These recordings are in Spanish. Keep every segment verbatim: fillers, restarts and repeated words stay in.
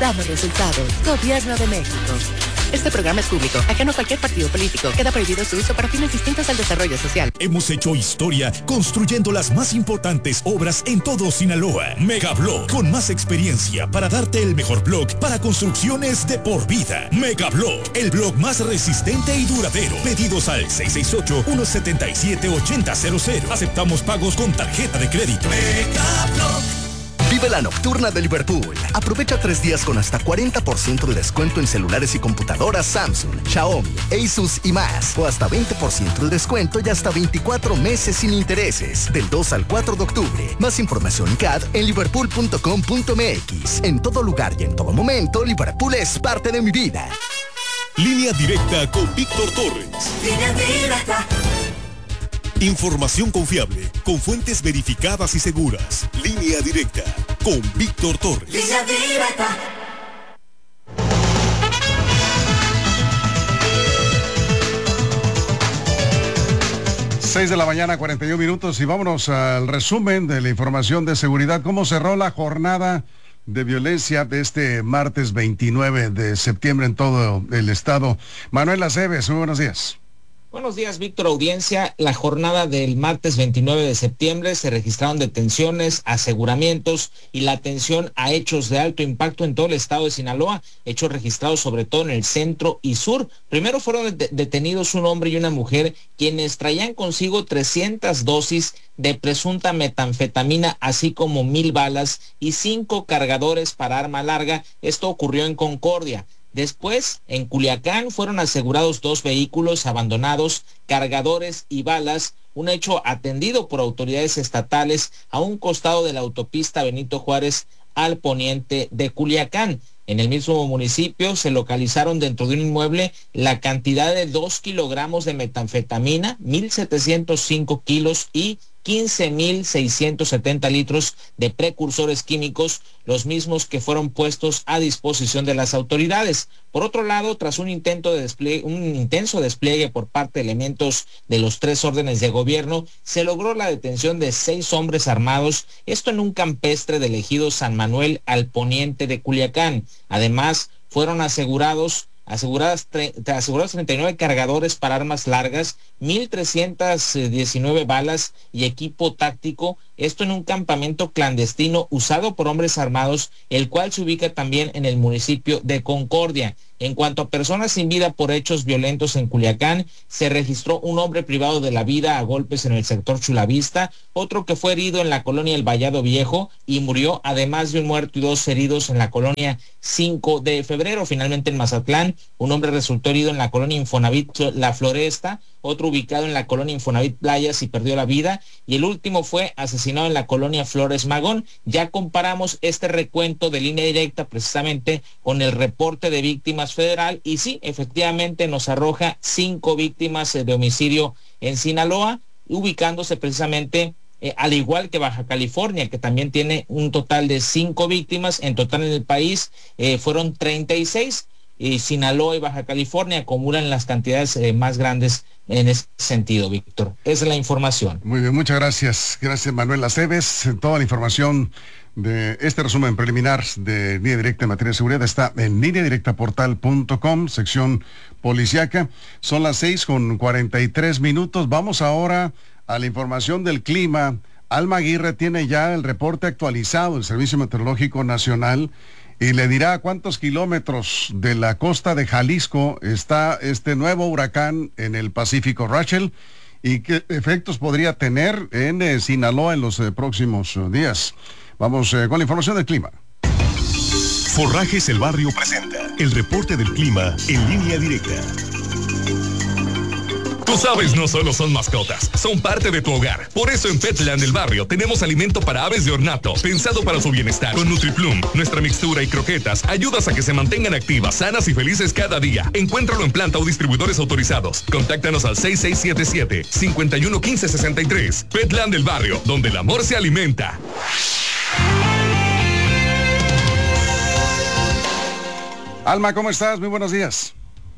Damos resultados. Gobierno de México. Este programa es público, ajeno a cualquier partido político. Queda prohibido su uso para fines distintos al desarrollo social. Hemos hecho historia construyendo las más importantes obras en todo Sinaloa. Megablock, con más experiencia para darte el mejor block para construcciones de por vida. Megablock, el block más resistente y duradero. Pedidos al seis seis ocho, uno siete siete, ocho cero cero cero. Aceptamos pagos con tarjeta de crédito. Megablock. Vive la nocturna de Liverpool. Aprovecha tres días con hasta cuarenta por ciento de descuento en celulares y computadoras Samsung, Xiaomi, Asus y más. O hasta veinte por ciento de descuento y hasta veinticuatro meses sin intereses. Del dos al cuatro de octubre. Más información y C A D en liverpool punto com punto m x. En todo lugar y en todo momento, Liverpool es parte de mi vida. Línea directa con Víctor Torres. Línea directa. Información confiable, con fuentes verificadas y seguras. Línea directa, con Víctor Torres. Línea directa. seis de la mañana, cuarenta y un minutos, y vámonos al resumen de la información de seguridad. ¿Cómo cerró la jornada de violencia de este martes veintinueve de septiembre en todo el estado? Manuel Aceves, muy buenos días. Buenos días, Víctor, audiencia. La jornada del martes veintinueve de septiembre se registraron detenciones, aseguramientos y la atención a hechos de alto impacto en todo el estado de Sinaloa, hechos registrados sobre todo en el centro y sur. Primero fueron de- detenidos un hombre y una mujer quienes traían consigo trescientas dosis de presunta metanfetamina, así como mil balas y cinco cargadores para arma larga. Esto ocurrió en Concordia. Después, en Culiacán, fueron asegurados dos vehículos abandonados, cargadores y balas, un hecho atendido por autoridades estatales a un costado de la autopista Benito Juárez al poniente de Culiacán. En el mismo municipio se localizaron dentro de un inmueble la cantidad de dos kilogramos de metanfetamina, mil setecientos cinco kilos y quince mil seiscientos setenta litros de precursores químicos, los mismos que fueron puestos a disposición de las autoridades. Por otro lado, tras un intento de despliegue, un intenso despliegue por parte de elementos de los tres órdenes de gobierno, se logró la detención de seis hombres armados, esto en un campestre del ejido San Manuel al poniente de Culiacán. Además, fueron asegurados Aseguradas, tre asegurados treinta y nueve cargadores para armas largas, mil trescientas diecinueve balas y equipo táctico, esto en un campamento clandestino usado por hombres armados, el cual se ubica también en el municipio de Concordia. En cuanto a personas sin vida por hechos violentos en Culiacán, se registró un hombre privado de la vida a golpes en el sector Chulavista, otro que fue herido en la colonia El Vallado Viejo y murió, además de un muerto y dos heridos en la colonia cinco de febrero. Finalmente en Mazatlán, un hombre resultó herido en la colonia Infonavit La Floresta, otro ubicado en la colonia Infonavit Playas y perdió la vida, y el último fue asesinado en la colonia Flores Magón. Ya comparamos este recuento de línea directa precisamente con el reporte de víctimas federal, y sí, efectivamente nos arroja cinco víctimas de homicidio en Sinaloa, ubicándose precisamente eh, al igual que Baja California, que también tiene un total de cinco víctimas. En total en el país eh, fueron treinta y seis, y Sinaloa y Baja California acumulan las cantidades eh, más grandes en ese sentido, Víctor. Esa es la información. Muy bien, muchas gracias. Gracias, Manuel Aceves. Toda la información de este resumen preliminar de Línea Directa en materia de seguridad está en línea directa portal punto com, sección policiaca. Son las seis con cuarenta y tres minutos. Vamos ahora a la información del clima. Alma Aguirre tiene ya el reporte actualizado del Servicio Meteorológico Nacional y le dirá a cuántos kilómetros de la costa de Jalisco está este nuevo huracán en el Pacífico, Rachel, y qué efectos podría tener en eh, Sinaloa en los eh, próximos uh, días. Vamos eh, con la información del clima. Forrajes El Barrio presenta el reporte del clima en línea directa. Tus aves no solo son mascotas, son parte de tu hogar. Por eso en Petland del Barrio tenemos alimento para aves de ornato, pensado para su bienestar. Con NutriPlum, nuestra mixtura y croquetas ayudas a que se mantengan activas, sanas y felices cada día. Encuéntralo en planta o distribuidores autorizados. Contáctanos al seis seis siete siete, cinco uno uno, uno cinco seis tres. Petland del Barrio, donde el amor se alimenta. Alma, ¿cómo estás? Muy buenos días.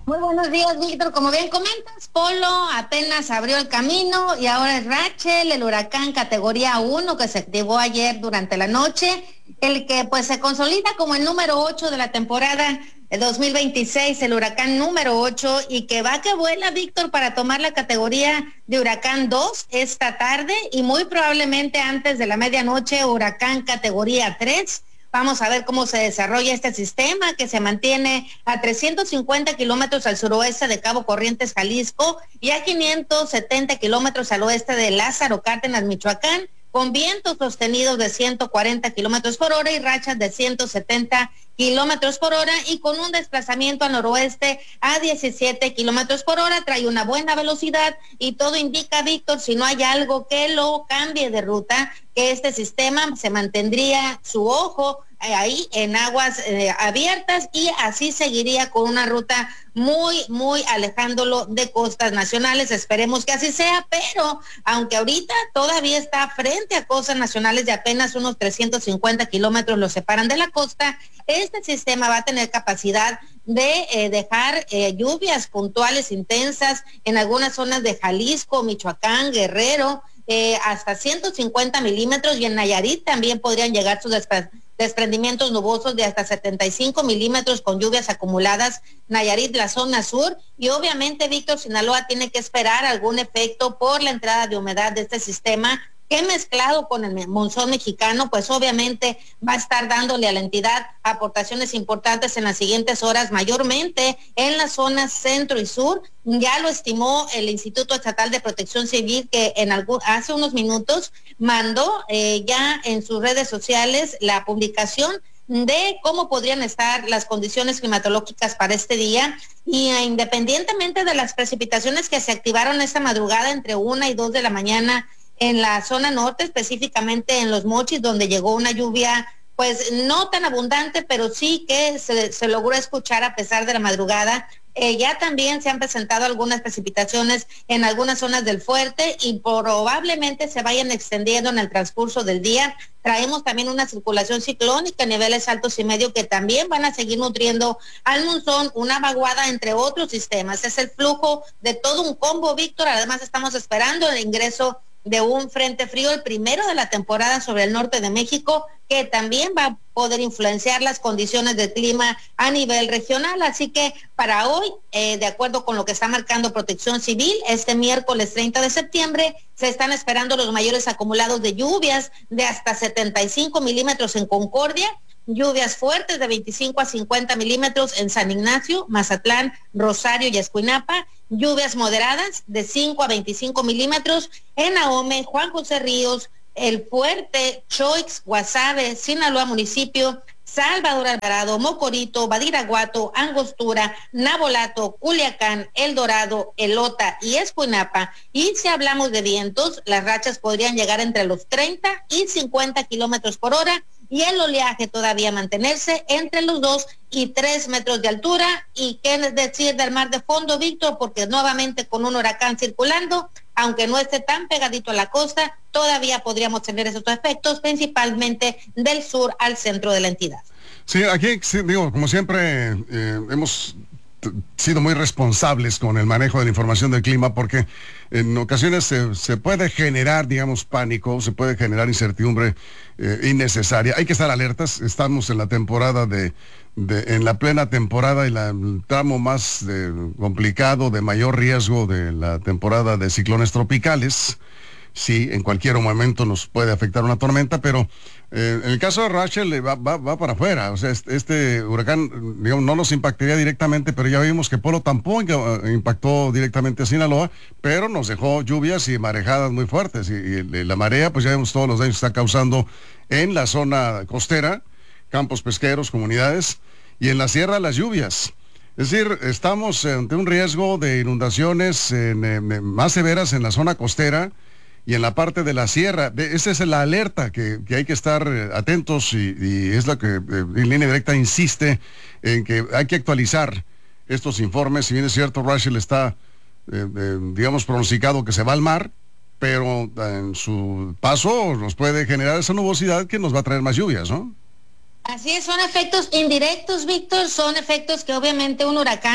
Muy buenos días, Víctor. Como bien comentas, Polo apenas abrió el camino y ahora es Rachel, el huracán categoría uno que se activó ayer durante la noche, el que pues se consolida como el número ocho de la temporada dos mil veintiséis, el huracán número ocho, y que va que vuela, Víctor, para tomar la categoría de huracán dos esta tarde y muy probablemente antes de la medianoche huracán categoría tres. Vamos a ver cómo se desarrolla este sistema que se mantiene a trescientos cincuenta kilómetros al suroeste de Cabo Corrientes, Jalisco, y a quinientos setenta kilómetros al oeste de Lázaro Cárdenas, Michoacán, con vientos sostenidos de ciento cuarenta kilómetros por hora y rachas de ciento setenta kilómetros por hora, y con un desplazamiento al noroeste a diecisiete kilómetros por hora. Trae una buena velocidad y todo indica, Víctor, si no hay algo que lo cambie de ruta, que este sistema se mantendría su ojo eh, ahí en aguas eh, abiertas y así seguiría con una ruta muy, muy alejándolo de costas nacionales. Esperemos que así sea, pero aunque ahorita todavía está frente a costas nacionales de apenas unos trescientos cincuenta kilómetros lo separan de la costa, este sistema va a tener capacidad de eh, dejar eh, lluvias puntuales intensas en algunas zonas de Jalisco, Michoacán, Guerrero, eh, hasta ciento cincuenta milímetros, y en Nayarit también podrían llegar sus desprendimientos desprendimientos nubosos de hasta setenta y cinco milímetros con lluvias acumuladas, Nayarit, la zona sur, y obviamente, Víctor, Sinaloa tiene que esperar algún efecto por la entrada de humedad de este sistema, que mezclado con el monzón mexicano, pues obviamente va a estar dándole a la entidad aportaciones importantes en las siguientes horas, mayormente en las zonas centro y sur. Ya lo estimó el Instituto Estatal de Protección Civil, que en algún, hace unos minutos mandó eh, ya en sus redes sociales la publicación de cómo podrían estar las condiciones climatológicas para este día, y eh, independientemente de las precipitaciones que se activaron esta madrugada entre una y dos de la mañana en la zona norte, específicamente en Los Mochis, donde llegó una lluvia pues no tan abundante, pero sí que se, se logró escuchar a pesar de la madrugada. Eh, ya también se han presentado algunas precipitaciones en algunas zonas del fuerte y probablemente se vayan extendiendo en el transcurso del día. Traemos también una circulación ciclónica a niveles altos y medio que también van a seguir nutriendo al monzón, una vaguada entre otros sistemas. Es el flujo de todo un combo, Víctor. Además estamos esperando el ingreso de un frente frío, el primero de la temporada, sobre el norte de México, que también va a poder influenciar las condiciones del clima a nivel regional. Así que para hoy, eh, de acuerdo con lo que está marcando Protección Civil, este miércoles treinta de septiembre, se están esperando los mayores acumulados de lluvias de hasta setenta y cinco milímetros en Concordia, lluvias fuertes de veinticinco a cincuenta milímetros en San Ignacio, Mazatlán, Rosario y Escuinapa, lluvias moderadas de cinco a veinticinco milímetros en Ahome, Juan José Ríos, El Fuerte, Choix, Guasave, Sinaloa Municipio, Salvador Alvarado, Mocorito, Badiraguato, Angostura, Nabolato, Culiacán, El Dorado, Elota y Escuinapa. Y si hablamos de vientos, las rachas podrían llegar entre los treinta y cincuenta kilómetros por hora, y el oleaje todavía mantenerse entre los dos y tres metros de altura. Y qué decir del mar de fondo, Víctor, porque nuevamente con un huracán circulando, aunque no esté tan pegadito a la costa, todavía podríamos tener esos efectos, principalmente del sur al centro de la entidad. Sí, aquí, sí, digo, como siempre, eh, hemos sido muy responsables con el manejo de la información del clima, porque en ocasiones se, se puede generar, digamos, pánico, se puede generar incertidumbre eh, innecesaria. Hay que estar alertas. Estamos en la temporada de, de en la plena temporada y la, el tramo más de, complicado, de mayor riesgo de la temporada de ciclones tropicales. Sí, en cualquier momento nos puede afectar una tormenta, pero eh, en el caso de Rachel va, va, va para afuera. O sea, este, este huracán, digamos, no nos impactaría directamente, pero ya vimos que Polo tampoco impactó directamente a Sinaloa, pero nos dejó lluvias y marejadas muy fuertes. Y, y la marea, pues ya vemos todos los daños que está causando en la zona costera, campos pesqueros, comunidades, y en la sierra las lluvias. Es decir, estamos ante un riesgo de inundaciones en, en, más severas en la zona costera y en la parte de la sierra. Esa es la alerta que, que hay que estar atentos, y, y es lo que eh, en Línea Directa insiste en que hay que actualizar estos informes. Si bien es cierto, Rachel está, eh, eh, digamos, pronosticado que se va al mar, pero en su paso nos puede generar esa nubosidad que nos va a traer más lluvias, ¿no? Así es, son efectos indirectos, Víctor, son efectos que obviamente un huracán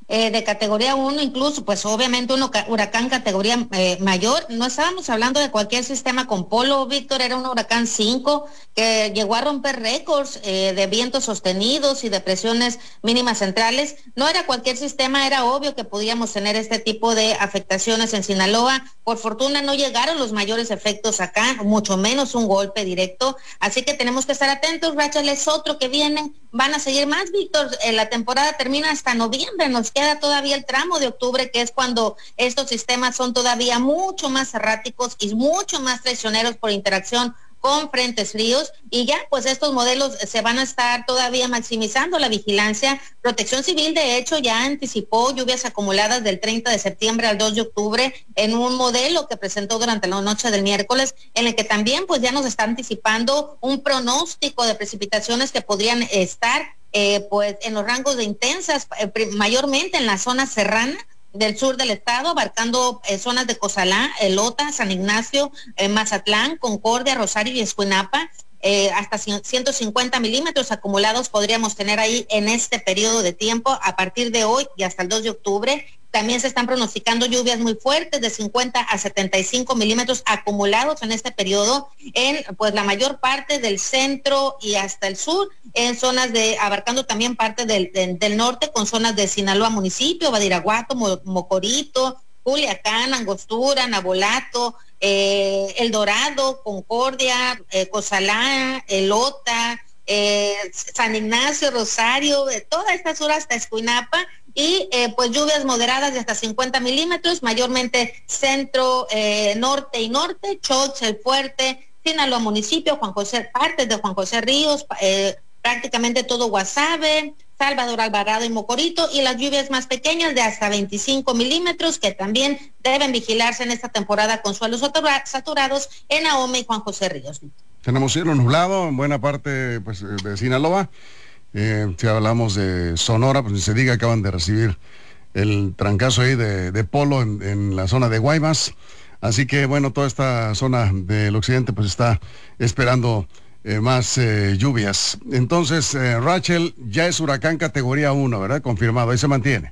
eh, de categoría uno, incluso pues obviamente un huracán categoría eh, mayor. No estábamos hablando de cualquier sistema con polo, Víctor, era un huracán cinco que llegó a romper récords eh, de vientos sostenidos y de presiones mínimas centrales. No era cualquier sistema, era obvio que podíamos tener este tipo de afectaciones en Sinaloa. Por fortuna no llegaron los mayores efectos acá, mucho menos un golpe directo, así que tenemos que estar atentos. Rachel es otro que viene, van a seguir más, Víctor. Eh, la temporada termina hasta noviembre, nos queda todavía el tramo de octubre, que es cuando estos sistemas son todavía mucho más erráticos y mucho más traicioneros por interacción con frentes fríos, y ya pues estos modelos se van a estar todavía maximizando la vigilancia. Protección Civil de hecho ya anticipó lluvias acumuladas del treinta de septiembre al dos de octubre en un modelo que presentó durante la noche del miércoles, en el que también pues ya nos está anticipando un pronóstico de precipitaciones que podrían estar eh, pues en los rangos de intensas, eh, mayormente en la zona serrana del sur del estado, abarcando eh, zonas de Cozalá, Elota, San Ignacio, eh, Mazatlán, Concordia, Rosario y Escuinapa. Eh, hasta ciento cincuenta milímetros acumulados podríamos tener ahí en este periodo de tiempo a partir de hoy y hasta el dos de octubre. También se están pronosticando lluvias muy fuertes de cincuenta a setenta y cinco milímetros acumulados en este periodo en pues la mayor parte del centro y hasta el sur, en zonas de, abarcando también parte del, de, del norte, con zonas de Sinaloa municipio, Badiraguato, Mo, Mocorito, Culiacán, Angostura, Nabolato, eh, El Dorado, Concordia, eh, Cozalá, Elota, eh, San Ignacio, Rosario, de toda esta sur hasta Escuinapa. Y eh, pues lluvias moderadas de hasta cincuenta milímetros, mayormente centro, eh, norte y norte, Chox, El Fuerte, Sinaloa municipio, Juan José, partes de Juan José Ríos, eh, prácticamente todo Guasave, Salvador Alvarado y Mocorito, y las lluvias más pequeñas de hasta veinticinco milímetros, que también deben vigilarse en esta temporada con suelos saturados en Ahome y Juan José Ríos. Tenemos cielo nublado en buena parte pues, de Sinaloa. Eh, si hablamos de Sonora, pues ni se diga, acaban de recibir el trancazo ahí de, de polo en, en la zona de Guaymas. Así que bueno, toda esta zona del occidente pues está esperando eh, más eh, lluvias. Entonces, eh, Rachel, ya es huracán categoría uno, ¿verdad? Confirmado, ahí se mantiene.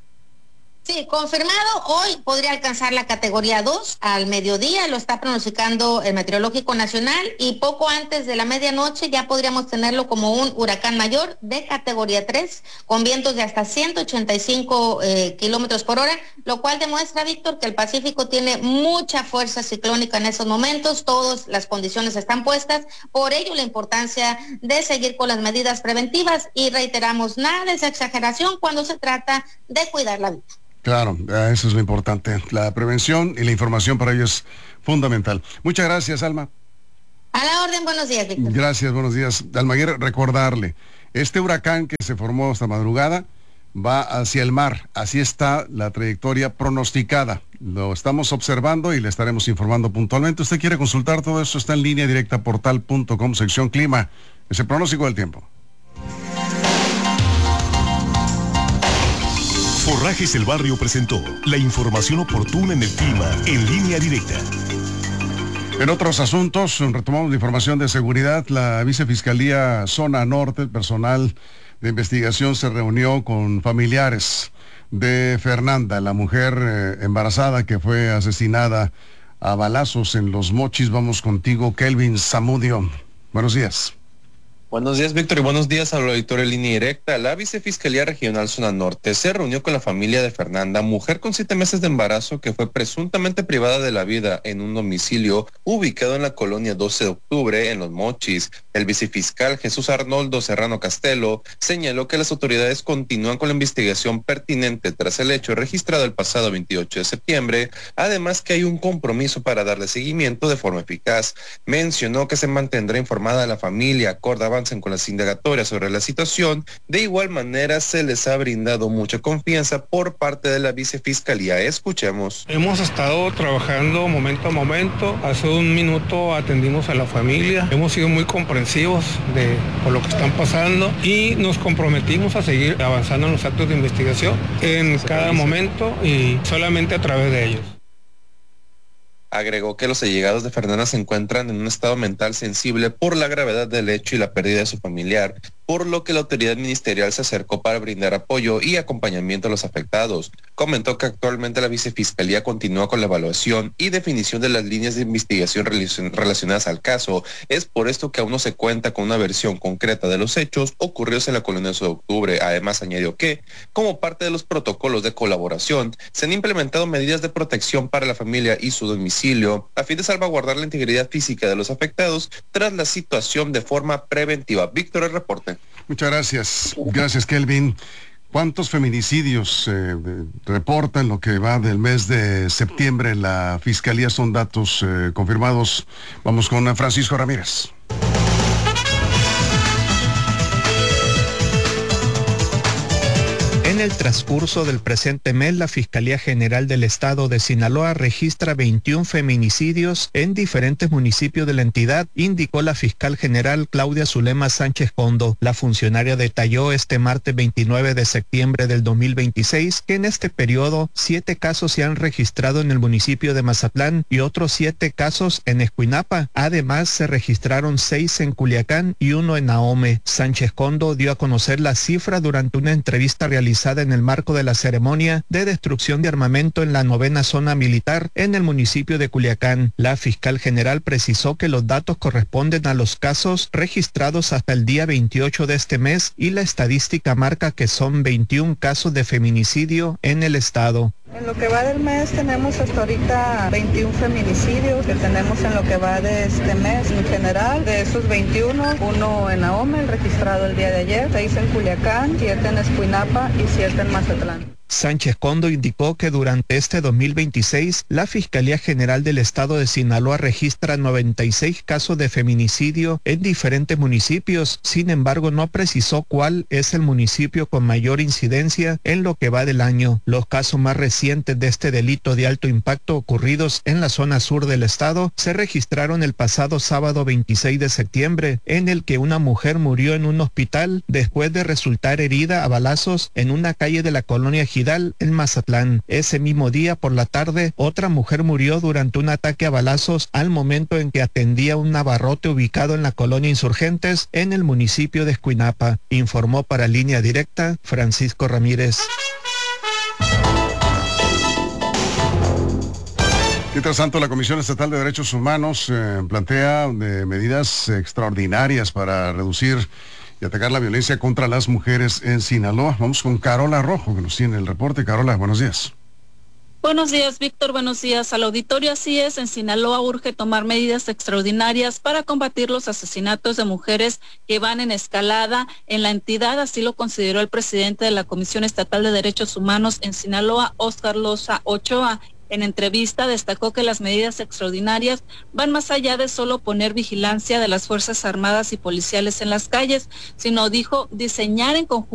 Sí, confirmado, hoy podría alcanzar la categoría dos al mediodía, lo está pronosticando el Meteorológico Nacional, y poco antes de la medianoche ya podríamos tenerlo como un huracán mayor de categoría tres, con vientos de hasta ciento ochenta y cinco eh, kilómetros por hora, lo cual demuestra, Víctor, que el Pacífico tiene mucha fuerza ciclónica en estos momentos, todas las condiciones están puestas, por ello la importancia de seguir con las medidas preventivas, y reiteramos, nada es exageración cuando se trata de cuidar la vida. Claro, eso es lo importante. La prevención y la información para ello es fundamental. Muchas gracias, Alma. A la orden, buenos días, Víctor. Gracias, buenos días. Almaguer, recordarle, este huracán que se formó esta madrugada va hacia el mar. Así está la trayectoria pronosticada. Lo estamos observando y le estaremos informando puntualmente. Usted quiere consultar todo eso, está en línea directa portal punto com, sección clima. Es el pronóstico del tiempo. Forrajes El Barrio presentó la información oportuna en el clima en línea directa. En otros asuntos, retomamos la información de seguridad. La Vicefiscalía Zona Norte, el personal de investigación se reunió con familiares de Fernanda, la mujer eh, embarazada que fue asesinada a balazos en Los Mochis. Vamos contigo, Kelvin Zamudio. Buenos días. Buenos días, Víctor, y buenos días al auditorio en línea directa. La Vicefiscalía Regional Zona Norte se reunió con la familia de Fernanda, mujer con siete meses de embarazo que fue presuntamente privada de la vida en un domicilio ubicado en la colonia doce de octubre, en Los Mochis. El vicefiscal Jesús Arnoldo Serrano Castelo señaló que las autoridades continúan con la investigación pertinente tras el hecho registrado el pasado veintiocho de septiembre, además que hay un compromiso para darle seguimiento de forma eficaz. Mencionó que se mantendrá informada a la familia acorde avancen con las indagatorias sobre la situación. De igual manera, se les ha brindado mucha confianza por parte de la vicefiscalía. Escuchemos. Hemos estado trabajando momento a momento. Hace un minuto atendimos a la familia. Hemos sido muy comprensivos de por lo que están pasando y nos comprometimos a seguir avanzando en los actos de investigación en cada momento y solamente a través de ellos. Agregó que los allegados de Fernanda se encuentran en un estado mental sensible por la gravedad del hecho y la pérdida de su familiar. por lo que la autoridad ministerial se acercó para brindar apoyo y acompañamiento a los afectados. Comentó que actualmente la vicefiscalía continúa con la evaluación y definición de las líneas de investigación relacionadas al caso. Es por esto que aún no se cuenta con una versión concreta de los hechos ocurridos en la colonia de octubre. Además, añadió que, como parte de los protocolos de colaboración, se han implementado medidas de protección para la familia y su domicilio, a fin de salvaguardar la integridad física de los afectados tras la situación de forma preventiva. Víctor, el reporte. Muchas gracias. Gracias, Kelvin. ¿Cuántos feminicidios eh, reportan lo que va del mes de septiembre la Fiscalía? Son datos eh, confirmados. Vamos con Francisco Ramírez. En el transcurso del presente mes, la Fiscalía General del Estado de Sinaloa registra veintiún feminicidios en diferentes municipios de la entidad, indicó la fiscal general Claudia Zulema Sánchez Condo. La funcionaria detalló este martes veintinueve de septiembre del dos mil veintiséis que en este periodo siete casos se han registrado en el municipio de Mazatlán y otros siete casos en Escuinapa. Además, se registraron seis en Culiacán y uno en Ahome. Sánchez Condo dio a conocer la cifra durante una entrevista realizada en el marco de la ceremonia de destrucción de armamento en la novena zona militar en el municipio de Culiacán. La fiscal general precisó que los datos corresponden a los casos registrados hasta el día veintiocho de este mes y la estadística marca que son veintiún casos de feminicidio en el estado. En lo que va del mes tenemos hasta ahorita veintiún feminicidios que tenemos en lo que va de este mes en general. De esos veintiuno, uno en Ahome, el registrado el día de ayer, seis en Culiacán, siete en Escuinapa y siete en Mazatlán. Sánchez Condo indicó que durante este dos mil veintiséis, la Fiscalía General del Estado de Sinaloa registra noventa y seis casos de feminicidio en diferentes municipios. Sin embargo, no precisó cuál es el municipio con mayor incidencia en lo que va del año. Los casos más recientes de este delito de alto impacto ocurridos en la zona sur del estado se registraron el pasado sábado veintiséis de septiembre, en el que una mujer murió en un hospital después de resultar herida a balazos en una calle de la colonia Gidal en Mazatlán. Ese mismo día por la tarde, otra mujer murió durante un ataque a balazos al momento en que atendía un abarrote ubicado en la colonia Insurgentes en el municipio de Escuinapa. Informó para Línea Directa Francisco Ramírez. Mientras tanto, la Comisión Estatal de Derechos Humanos eh, plantea de medidas extraordinarias para reducir y atacar la violencia contra las mujeres en Sinaloa. Vamos con Carola Rojo, que nos tiene el reporte. Carola, buenos días. Buenos días, Víctor. Buenos días al auditorio. Así es, en Sinaloa urge tomar medidas extraordinarias para combatir los asesinatos de mujeres que van en escalada en la entidad. Así lo consideró el presidente de la Comisión Estatal de Derechos Humanos en Sinaloa, Óscar Loza Ochoa. En entrevista destacó que las medidas extraordinarias van más allá de solo poner vigilancia de las Fuerzas Armadas y policiales en las calles, sino, dijo, diseñar en conjunto